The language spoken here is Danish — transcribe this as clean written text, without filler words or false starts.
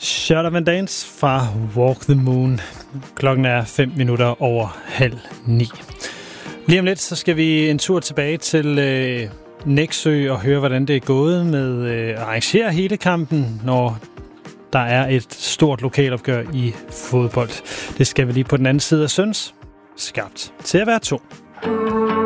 Shut Up and Dance fra Walk the Moon. Klokken er 9:05. Lige om lidt, så skal vi en tur tilbage til Nexø og høre, hvordan det er gået med at arrangere hele kampen, når der er et stort lokalopgør i fodbold. Det skal vi lige på den anden side af Søns. Skabt til at være to.